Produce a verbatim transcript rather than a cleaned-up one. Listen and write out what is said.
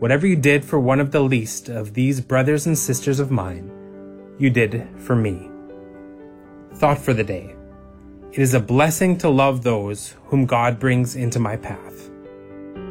Whatever you did for one of the least of these brothers and sisters of mine, you did for me. Thought for the day. It is a blessing to love those whom God brings into my path.